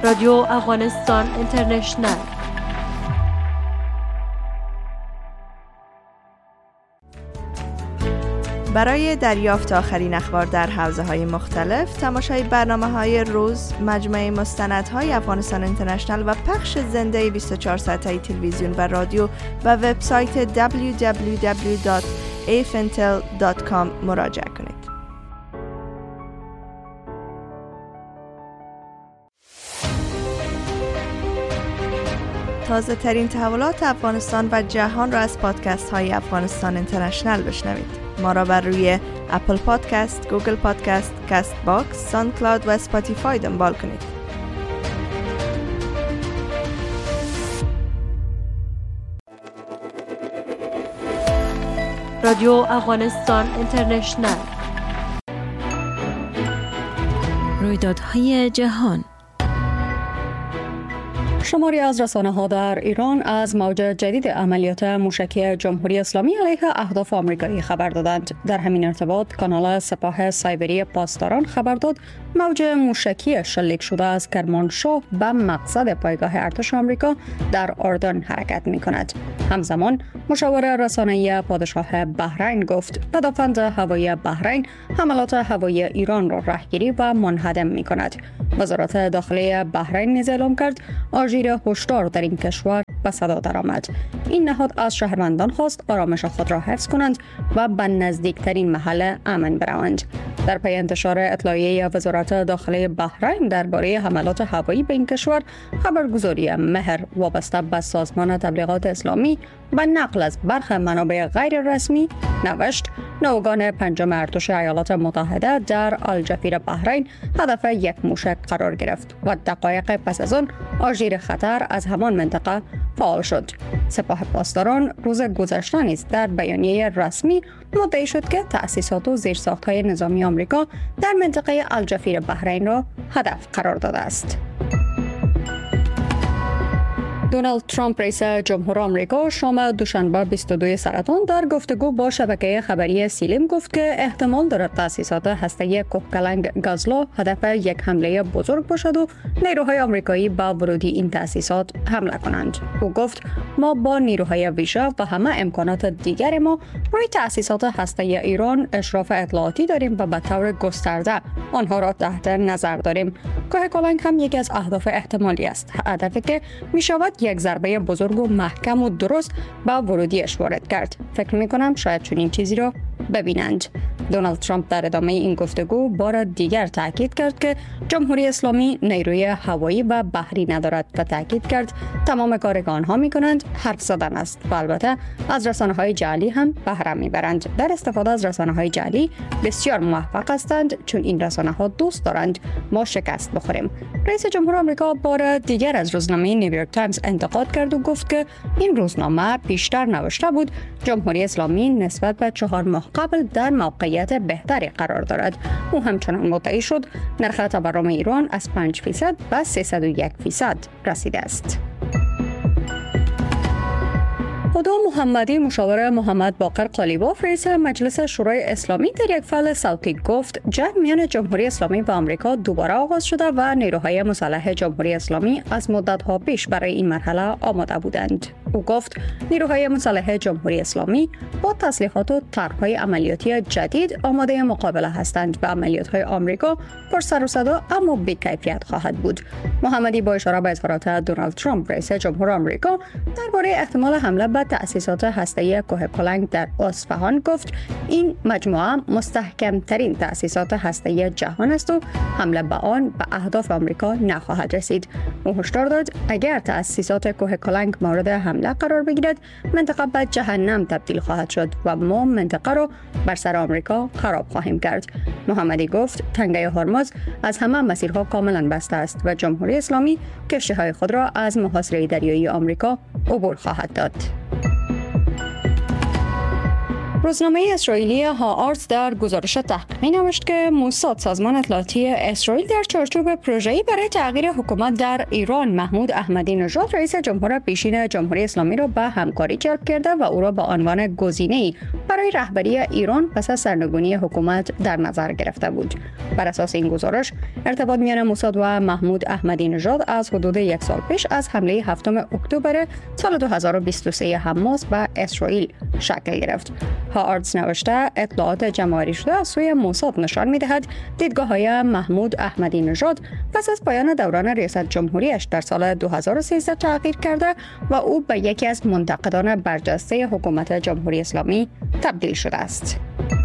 رادیو افغانستان اینترنشنل. برای دریافت آخرین اخبار در حوزه‌های مختلف، تماشای برنامه‌های روز، مجموعه مستندهای افغانستان اینترنشنل و پخش زنده 24 ساعته تلویزیون و رادیو و وبسایت www.afintel.com مراجعه کنید. تازه ترین تحولات افغانستان و جهان را از پادکست های افغانستان اینترنشنل بشنوید. ما را بر روی اپل پادکست، گوگل پادکست، کست باکس، ساوند کلاود و اسپاتیفای دنبال کنید. رادیو افغانستان اینترنشنل. رویدادهای جهان. شماری از رسانه‌ها در ایران از موج جدید عملیات موشکی جمهوری اسلامی علیه اهداف آمریکایی خبر دادند. در همین ارتباط کانال سپاه سایبری پاسداران خبر داد موج موشکی شلیک شده از کرمانشاه به مقصد پایگاه ارتش آمریکا در اردن حرکت می‌کند. همزمان مشاور رسانه‌ای پادشاه بحرین گفت پدافند هوایی بحرین حملات هوایی ایران را رهگیری و منهدم می‌کند. وزارت داخلی بحرین نیز اعلام کرد آژیر هشدار در این کشور به صدا درآمد. این نهاد از شهروندان خواست آرامش خود را حفظ کنند و به نزدیکترین محل امن بروند. در پی انتشار اطلاعیه وزارت داخلی بحرین درباره حملات هوایی به این کشور، خبرگزاری مهر وابسته به سازمان تبلیغات اسلامی به نقل از برخی منابع غیر رسمی نوشت ناوگان پنجم ارتش ایالات متحده در الجفیر بحرین هدف یک موشک قرار گرفت و دقایق پس از آن آژیر خطر از همان منطقه فعال شد. سپاه پاسداران روز گذشته نیز در بیانیه رسمی مدعی شد که تأسیسات و زیرساخت‌های نظامی آمریکا در منطقه الجفیر بحرین را هدف قرار داده است. دونالد ترامپ رئیس جمهور آمریکا شام دوشنبه 22 سرطان در گفتگو با شبکه خبری سیلیم گفت که احتمال دارد تأسیسات هسته‌ای کوهکلنگ گازلو هدف یک حمله بزرگ باشد و نیروهای آمریکایی با ورودی این تأسیسات حمله کنند. او گفت ما با نیروهای ویژه و همه امکانات دیگر ما روی تأسیسات هسته‌ای ایران اشراف اطلاعاتی داریم و به طور گسترده آنها را تحت نظر داریم. کوهکلنگ هم یکی از اهداف احتمالی است، هدفی که می شود یک ضربه بزرگ و محکم و درست به ورودیش وارد کرد. فکر می کنم شاید چنین چیزی را ببینند. دونالد ترامپ در ادامه این گفتگو بار دیگر تاکید کرد که جمهوری اسلامی نیروی هوایی و بحری ندارد و تاکید کرد تمام کاری که آنها می‌کنند حرف زدن است و البته از رسانه‌های جعلی هم بهره می‌برند. در استفاده از رسانه‌های جعلی بسیار موفق هستند چون این رسانه‌ها دوست دارند ما شکست بخوریم. رئیس جمهور آمریکا بار دیگر از روزنامه نیویورک تایمز انتقاد کرد و گفت که این روزنامه پیشتر نوشته بود جمهوری اسلامی نسبت به 4 ماه قبل در موقعیت بهتری قرار دارد. او همچنان مدعی شد نرخ تورم ایران از 5% به 301% رسیده است. خدا محمدی مشاور محمد باقر قالیباف رئیس مجلس شورای اسلامی در یک فایل صوتی گفت جنگ میان جمهوری اسلامی و آمریکا دوباره آغاز شده و نیروهای مسلح جمهوری اسلامی از مدت‌ها پیش برای این مرحله آماده بودند. او گفت نیروهای مسلح جمهوری اسلامی با تسلیحات و طرح‌های عملیاتی جدید آماده مقابله هستند و عملیات‌های آمریکا پر سر و صدا اما بی‌کیفیت خواهد بود. محمدی با اشاره به اظهارات دونالد ترامپ رئیس جمهور آمریکا درباره احتمال حمله به تأسیسات هسته‌ای کوهکلنگ در اصفهان گفت این مجموعه مستحکم‌ترین تأسیسات هسته‌ای جهان است و حمله به آن به اهداف آمریکا نخواهد رسید. او هشدار داد اگر تأسیسات کوهکلنگ مورد حمله قرار بگیرد منطقه به جهنم تبدیل خواهد شد و ما منطقه را بر سر آمریکا خراب خواهیم کرد. محمدی گفت تنگه هرمز از همه مسیرها کاملا بسته است و جمهوری اسلامی کشتی‌های خود را از محاصره دریایی آمریکا عبور خواهد داد. روزنامه اسرائیلی هآرتس در گزارش تحقیقی نوشت که موساد، سازمان اطلاعاتی اسرائیل، در چارچوب پروژه‌ای برای تغییر حکومت در ایران محمود احمدی نژاد رئیس جمهور پیشین جمهوری اسلامی را به همکاری جلب کرده و او را به عنوان گزینه‌ای برای رهبری ایران پس از سرنگونی حکومت در نظر گرفته بود. بر اساس این گزارش، ارتباط میان موساد و محمود احمدی نژاد از حدود یک سال پیش از حمله 7 اکتبر سال 2023 حماس به اسرائیل شکل گرفت. هآرتس نوشته اطلاعات جمع‌آوری شده از سوی موساد نشان می‌دهد دیدگاه‌های محمود احمدی نژاد پس از پایان دوران ریاست جمهوریش در سال 2013 تغییر کرده و او به یکی از منتقدان برجسته حکومت جمهوری اسلامی تبدیل شده است.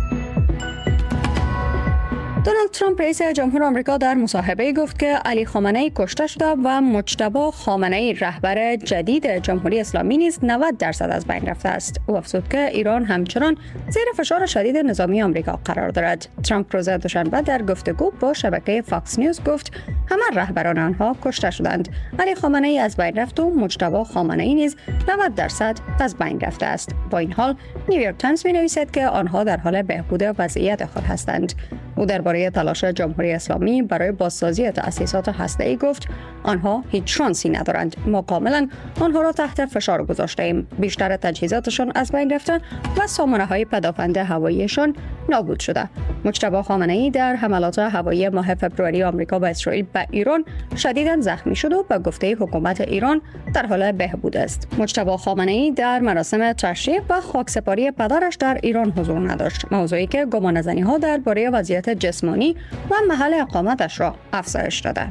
دونالد ترامپ رئیس جمهور آمریکا در مصاحبه گفت که علی خامنه‌ای کشته شده و مجتبی خامنه‌ای رهبر جدید جمهوری اسلامی نیز 90% از بین رفته است. او افزود که ایران همچنان زیر فشار شدید نظامی آمریکا قرار دارد. ترامپ روز دوشنبه در گفتگو با شبکه فاکس نیوز گفت همه رهبران آنها کشته شدند. علی خامنه‌ای از بین رفت و مجتبی خامنه‌ای نیز 90% از بین رفته است. با این حال نیویورک تایمز می‌نویسد که آنها در حال بهبود وضعیت خود هستند. او درباره تلاش جمهوری اسلامی برای بازسازی تأسیسات هسته‌ای گفت آنها هیچ شانسی ندارند. ما کاملا آنها را تحت فشار گذاشته‌ایم. بیشتر تجهیزاتشان از بین رفته و سامانه‌های پدافند هواییشان نابود شده. مجتبی خامنه‌ای در حملات هوایی ماه فوریه آمریکا به اسرائیل به ایران شدیداً زخمی شد و به گفته حکومت ایران در حال بهبود است. مجتبی خامنه‌ای در مراسم تشییع و خاکسپاری پدرش در ایران حضور نداشت، موضوعی که گمانه‌زنی‌ها درباره وضعیت جسمانی و محل اقامتش را افزایش داده.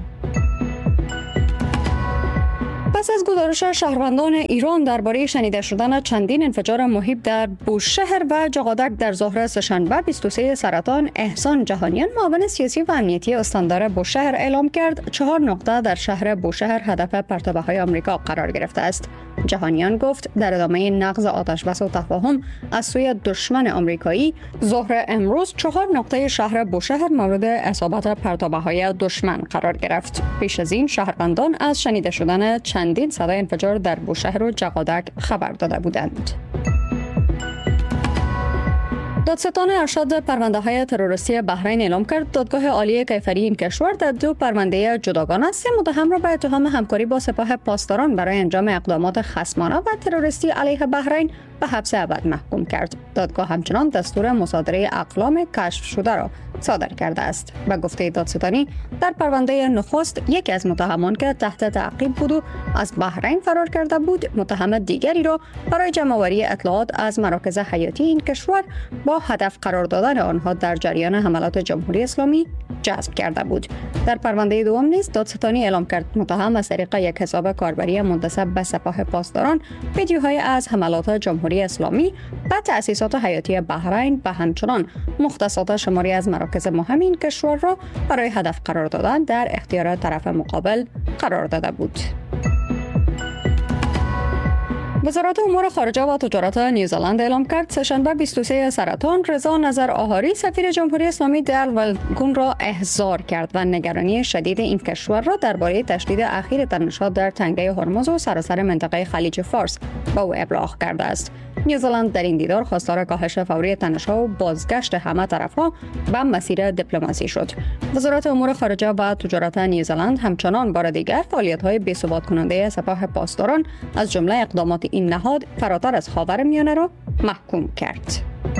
پس از گزارش شهروندان ایران درباره شنیده شدن چندین انفجار مهیب در بوشهر و جغادک در ظهر سه‌شنبه 23 سرطان، احسان جهانیان، معاون سیاسی و امنیتی استاندار بوشهر، اعلام کرد 4 نقطه در شهر بوشهر هدف پرتابه‌های آمریکا قرار گرفته است. جهانیان گفت در ادامه نقض آتشبس و تفاهم از سوی دشمن آمریکایی، ظهر امروز 4 نقطه شهر بوشهر مورد اصابت پرتابه‌های دشمن قرار گرفت. پیش از این شهروندان از شنیده شدن چندین صدای انفجار در بوشهر و جغادک خبر داده بودند. دادستان ارشد پرونده‌های تروریستی بحرین اعلام کرد دادگاه عالی کیفری این کشور در 2 پرونده جداگانه 3 متهم را به اتهام همکاری با سپاه پاسداران برای انجام اقدامات خصمانه و تروریستی علیه بحرین به حبس ابد محکوم کرد. دادگاه همچنان دستور مصادره اقلام کشف شده را صادر کرده است. به گفته دادستانی، در پرونده نخست یکی از متهمان که تحت تعقیب بود و از بحرین فرار کرده بود، متهم دیگری را برای جمع‌آوری اطلاعات از مراکز حیاتی این کشور با هدف قرار دادن آنها در جریان حملات جمهوری اسلامی جذب کرده بود. در پرونده دوم نیز دادستانی اعلام کرد متهم از طریق یک حساب کاربری منتسب به سپاه پاسداران ویدیوهای از حملات جمهوری اسلامی و تأسیسات حیاتی بحرین و همچنان مختصات شماری از مراکز مهم این کشور را برای هدف قرار دادن در اختیار طرف مقابل قرار داده بود. وزارت امور خارجه و تجارت نیوزلند اعلام کرد سه‌شنبه 23 سرطان رضا نظر آهاری سفیر جمهوری اسلامی در ولگون را احضار کرد و نگرانی شدید این کشور را درباره تشدید اخیر تنش‌ها در تنگه هرمز و سراسر منطقه خلیج فارس با او ابلاغ کرده است. نیوزلند در این دیدار خواستار کاهش فوری تنش‌ها و بازگشت همه طرف‌ها به مسیر دیپلماسی شد. وزارت امور خارجه و تجارت نیوزلند همچنان بار دیگر فعالیت‌های بی‌ثبات کننده سپاه پاسداران از جمله اقدامات این نهاد فراتر از خاورمیانه را محکوم کرد.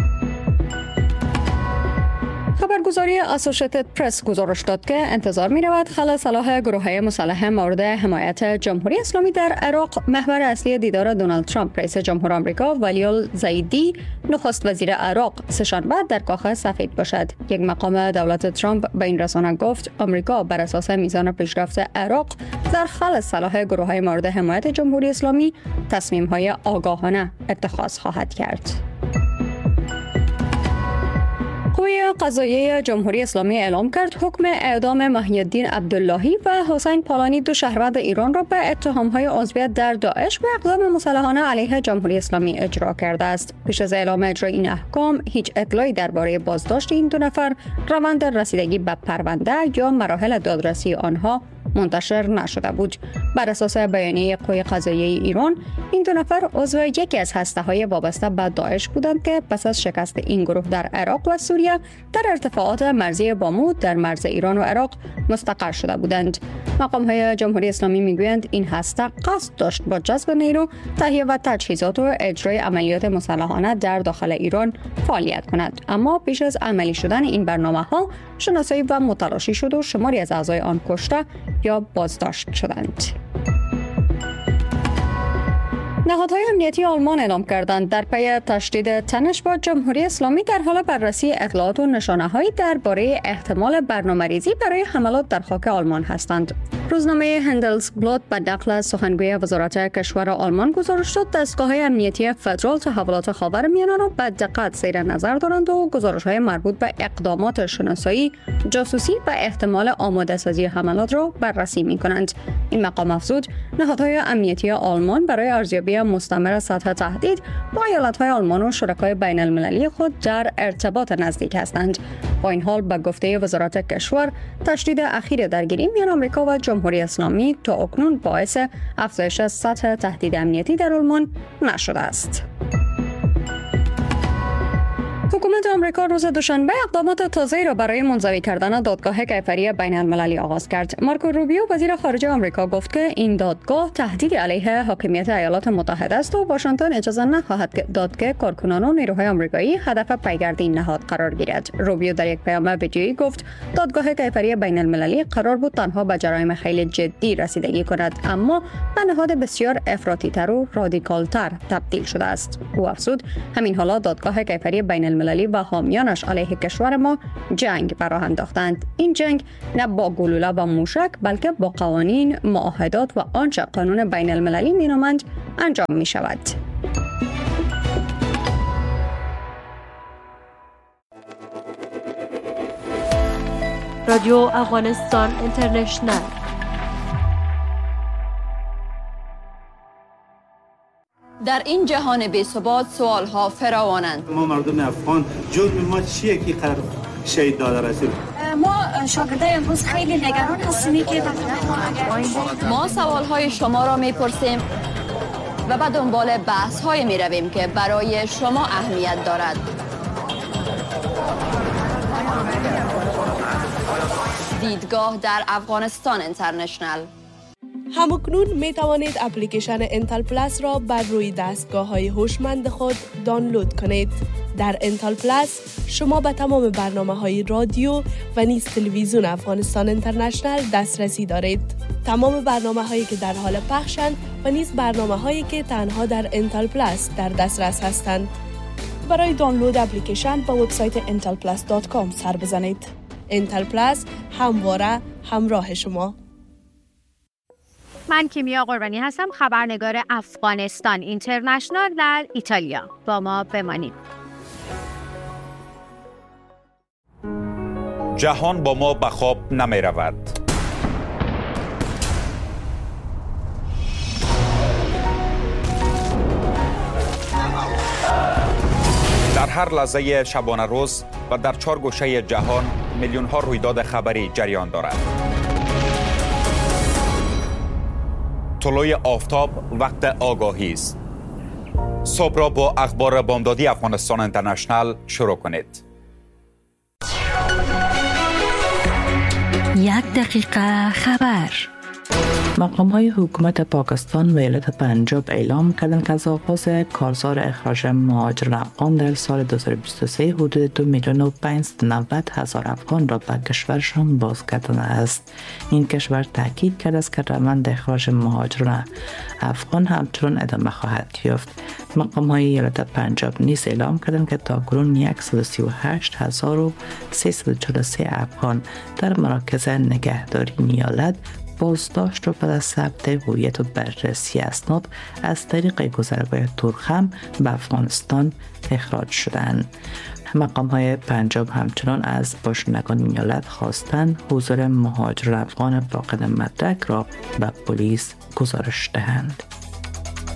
خبرگزاری اسوسییتد پرس گزارش داد که انتظار می رود خلع سلاح گروه‌های مسلح مورد حمایت جمهوری اسلامی در عراق محور اصلی دیدار دونالد ترامپ رئیس جمهور آمریکا ولی الزیدی نخست وزیر عراق سه‌شنبه در کاخ سفید باشد. یک مقام دولت ترامپ به این رسانه گفت آمریکا بر اساس میزان پیشرفت عراق در خلع سلاح گروه‌های مورد حمایت جمهوری اسلامی تصمیم‌های آگاهانه اتخاذ خواهد کرد. قوه قضاییه جمهوری اسلامی اعلام کرد حکم اعدام محی الدین عبداللهی و حسین پالانی، 2 شهروند ایران را به اتهام‌های عضویت در داعش و اقدام مسلحانه علیه جمهوری اسلامی اجرا کرده است. پیش از اعلام اجرای این احکام هیچ اطلاعی درباره بازداشت این 2 نفر، روند رسیدگی به پرونده یا مراحل دادرسی آنها منتشر نشده بود. بر اساس بیانیه قوه قضاییه ایران، این دو نفر عضو یکی از هسته‌های وابسته به داعش بودند که پس از شکست این گروه در عراق و سوریه در ارتفاعات مرزی بامود در مرز ایران و عراق مستقر شده بودند. مقام‌های جمهوری اسلامی میگویند این هسته قصد داشت با جذب نیرو، تهیه و تجهیزات و اجرای عملیات مسلحانه در داخل ایران فعالیت کند، اما پیش از عملی شدن این برنامه‌ها شناسایی و متلاشی شد و شماری از اعضای آن کشته یا بازداشت شدند. نهادهای امنیتی آلمان اعلام کردند در پی تشدید تنش با جمهوری اسلامی در حال بررسی اطلاعات و نشانه‌هایی درباره احتمال برنامه‌ریزی برای حملات در خاک آلمان هستند. روزنامه هندلسبلات به نقل از سخنگوی وزارت کشور آلمان گزارش داد دستگاه‌های امنیتی فدرال تحولات خاورمیانه را به دقت زیر نظر دارند و گزارش‌های مربوط به اقدامات شناسایی، جاسوسی و احتمال آماده‌سازی حملات را بررسی می‌کنند. این مقام افزود نهادهای امنیتی آلمان برای ارزیابی مستمر سطح تهدید با ایالت‌های آلمان و شرکای بین‌المللی خود در ارتباط نزدیک هستند. با این حال به گفته وزارت کشور، تشدید اخیر درگیری میان آمریکا و جمهوری اسلامی تا اکنون باعث افزایش سطح تهدید امنیتی در آلمان نشده است. حکومت آمریکا روز دوشنبه اقدامات تازه‌ای را برای منزوی کردن دادگاه کیفری بین‌المللی آغاز کرد. مارکو روبیو وزیر خارجه آمریکا گفت که این دادگاه تهدیدی علیه حاکمیت ایالات متحده است و واشنگتن اجازه نخواهد داد که کارکنان و نیروهای آمریکایی هدف پیگرد این نهاد قرار گیرد. روبیو در یک پیام ویدیویی گفت دادگاه کیفری بین‌المللی قرار بود تنها به جرایم خیلی جدی رسیدگی کند، اما به نهاد بسیار افراطی‌تر و رادیکال‌تر تبدیل شده است. او افزود همین حالا دادگاه کیفری بین‌المللی و حامیانش علیه کشور ما جنگ براه انداختند. این جنگ نه با گلوله و موشک بلکه با قوانین، معاهدات و آنچه قانون بین المللی مینامند انجام می شود. رادیو افغانستان اینترنشنل. در این جهان بی‌ثبات سوال‌ها فراوانند. ما مردم افغان جرم ما چیه که قرار شهید داده رسید؟ ما شاگردای امروز خیلی نگران هستیم که ما سوال‌های شما را می‌پرسیم و به دنبال بحث‌های می‌رویم که برای شما اهمیت دارد. دیدگاه در افغانستان اینترنشنل. همکنون می توانید اپلیکیشن انتل پلاس را بر روی دستگاه‌های هوشمند خود دانلود کنید. در انتل پلاس شما به تمام برنامه‌های رادیو و نیز تلویزیون افغانستان اینترنشنل دسترسی دارید. تمام برنامه‌هایی که در حال پخشند و نیز برنامه‌هایی که تنها در انتل پلاس در دسترس هستند. برای دانلود اپلیکیشن به وبسایت intelplus.com سر بزنید. انتل پلاس همواره همراه شما. من کیمیا قربانی هستم، خبرنگار افغانستان اینترنشنال در ایتالیا. با ما بمانید. جهان با ما به خواب نمی رود. در هر لحظه شبانه روز و در 4 گوشه جهان میلیون ها رویداد خبری جریان دارد. طلوع آفتاب وقت آگاهی است. صبح را با اخبار بامدادی افغانستان اینترنشنل شروع کنید. 1 دقیقه خبر. مقام‌های حکومت پاکستان و ایالت پنجاب اعلام کردند که از آغاز کارزار اخراج مهاجران افغان در سال 2023 حدود 2,590,000 افغان را به کشورشان باز کردن است. این کشور تاکید کرده است که روند اخراج مهاجران افغان همچنان ادامه خواهد یافت. مقام‌های ایالت پنجاب نیز اعلام کردند که تاکنون 138,343 افغان در مراکز نگهداری ایالت بازداشت و بعد از ثبت هویت و بررسی اسناد از طریق گذرگاه تورخم به افغانستان اخراج شدند. مقام‌های پنجاب همچنان از باشندگان ایالت خواستند حضور مهاجران افغان فاقد مدرک را به پلیس گزارش دهند.